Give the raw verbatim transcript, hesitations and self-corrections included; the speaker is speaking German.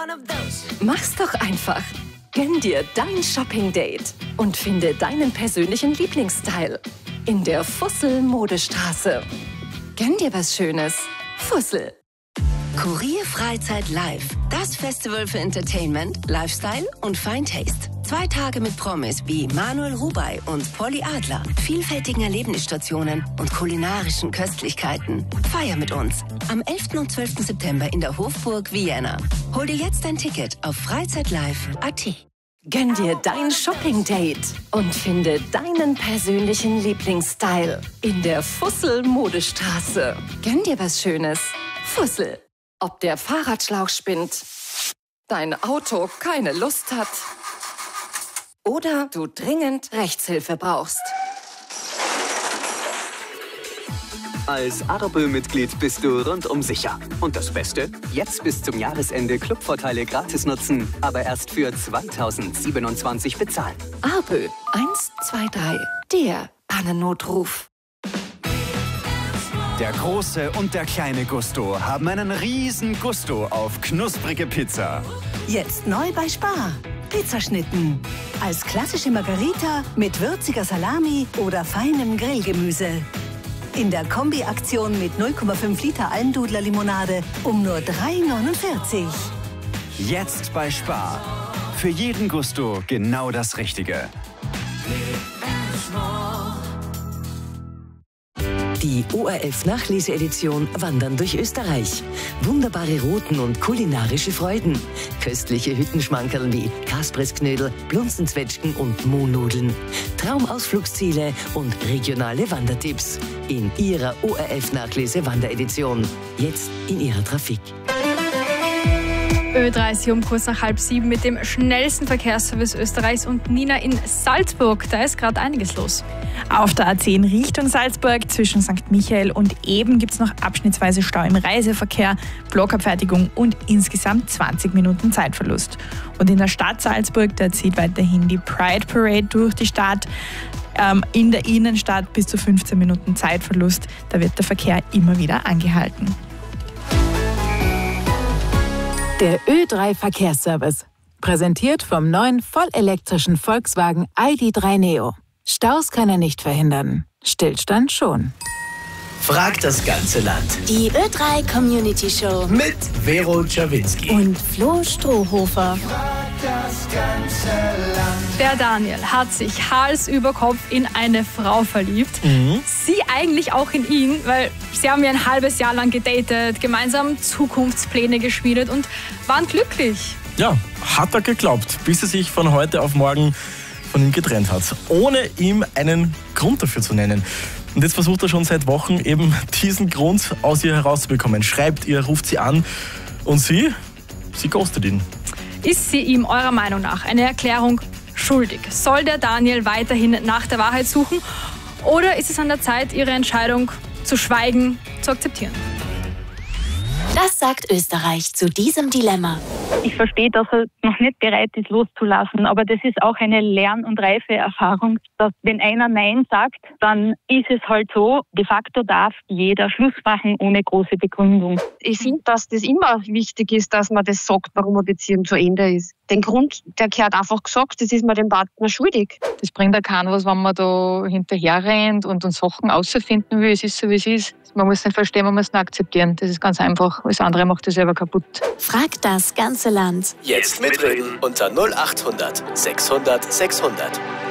Mach's doch einfach. Gönn dir dein Shopping-Date und finde deinen persönlichen Lieblingsstyle in der Fussel-Modestraße. Gönn dir was Schönes. Fussel. Kurier Freizeit Live. Das Festival für Entertainment, Lifestyle und Fine Taste. Zwei Tage mit Promis wie Manuel Rubey und Polly Adler, vielfältigen Erlebnisstationen und kulinarischen Köstlichkeiten. Feier mit uns am elften und zwölften September in der Hofburg Vienna. Hol dir jetzt dein Ticket auf freizeitlive punkt at. Gönn dir dein Shopping-Date und finde deinen persönlichen Lieblingsstyle in der Fussel-Modestraße. Gönn dir was Schönes. Fussel. Ob der Fahrradschlauch spinnt, dein Auto keine Lust hat oder du dringend Rechtshilfe brauchst. Als Arbe-Mitglied bist du rundum sicher. Und das Beste? Jetzt bis zum Jahresende Clubvorteile gratis nutzen, aber erst für zweitausendsiebenundzwanzig bezahlen. Arbe eins zwei drei, der Pannennotruf. Der große und der kleine Gusto haben einen riesen Gusto auf knusprige Pizza. Jetzt neu bei Spar. Pizzaschnitten. Als klassische Margarita mit würziger Salami oder feinem Grillgemüse. In der Kombi-Aktion mit null Komma fünf Liter Almdudler-Limonade um nur drei neunundvierzig. Jetzt bei Spar. Für jeden Gusto genau das Richtige. Die O R F-Nachlese-Edition Wandern durch Österreich. Wunderbare Routen und kulinarische Freuden. Köstliche Hüttenschmankerl wie Kaspressknödel, Blunzenzwetschgen und Mohnnudeln. Traumausflugsziele und regionale Wandertipps. In Ihrer O R F-Nachlese-Wanderedition. Jetzt in Ihrer Trafik. Ö drei ist hier um kurz nach halb sieben mit dem schnellsten Verkehrsservice Österreichs und Nina in Salzburg. Da ist gerade einiges los. Auf der A zehn Richtung Salzburg zwischen Sankt Michael und Eben gibt es noch abschnittsweise Stau im Reiseverkehr, Blockabfertigung und insgesamt zwanzig Minuten Zeitverlust. Und in der Stadt Salzburg, da zieht weiterhin die Pride Parade durch die Stadt. Ähm, in der Innenstadt bis zu fünfzehn Minuten Zeitverlust. Da wird der Verkehr immer wieder angehalten. Der Ö drei Verkehrsservice. Präsentiert vom neuen vollelektrischen Volkswagen I D drei Neo. Staus kann er nicht verhindern. Stillstand schon. Fragt das ganze Land. Die Ö drei Community Show. Mit Vero Czawinski. Und Flo Strohhofer. Das ganze Land. Der Daniel hat sich Hals über Kopf in eine Frau verliebt. Mhm. Sie eigentlich auch in ihn, weil sie haben ja ein halbes Jahr lang gedatet, gemeinsam Zukunftspläne geschmiedet und waren glücklich. Ja, hat er geglaubt, bis er sich von heute auf morgen von ihm getrennt hat, ohne ihm einen Grund dafür zu nennen. Und jetzt versucht er schon seit Wochen eben diesen Grund aus ihr herauszubekommen. Schreibt ihr, ruft sie an und sie, sie ghostet ihn. Ist sie ihm eurer Meinung nach eine Erklärung schuldig? Soll der Daniel weiterhin nach der Wahrheit suchen? Oder ist es an der Zeit, ihre Entscheidung zu schweigen, zu akzeptieren? Das sagt Österreich zu diesem Dilemma. Ich verstehe, dass er noch nicht bereit ist, loszulassen, aber das ist auch eine Lern- und Reife-Erfahrung, dass wenn einer Nein sagt, dann ist es halt so, de facto darf jeder Schluss machen ohne große Begründung. Ich finde, dass das immer wichtig ist, dass man das sagt, warum eine Beziehung zu Ende ist. Den Grund, der gehört einfach gesagt, das ist man dem Partner schuldig. Das bringt ja keinen was, wenn man da hinterher rennt und, und Sachen auszufinden will, es ist so, wie es ist. Man muss nicht verstehen, man muss es akzeptieren. Das ist ganz einfach. Alles andere macht das selber kaputt. Fragt das ganze Land. Jetzt mitreden unter null acht hundert sechshundert sechshundert.